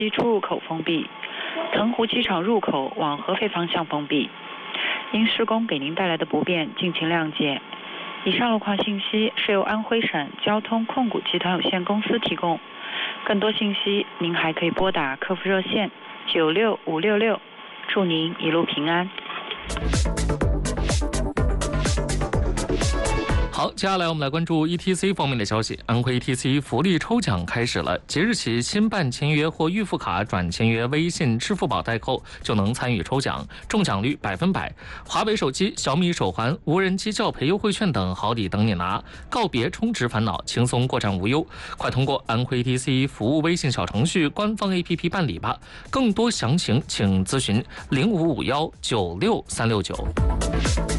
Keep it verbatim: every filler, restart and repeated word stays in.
机出入口封闭，腾湖机场入口往合肥方向封闭。因施工给您带来的不便，敬请谅解。以上路况信息是由安徽省交通控股集团有限公司提供。更多信息您还可以拨打客服热线九六五六六。祝您一路平安。 好，接下来我们来关注 E T C 方面的消息。安徽 E T C 福利抽奖开始了，即日起新办签约或预付卡转签约微信、支付宝代扣就能参与抽奖，中奖率百分百。华为手机、小米手环、无人机教培优惠券等好礼等你拿，告别充值烦恼，轻松过站无忧。快通过安徽 E T C 服务微信小程序、官方 A P P 办理吧。更多详情请咨询零五五幺九六三六九。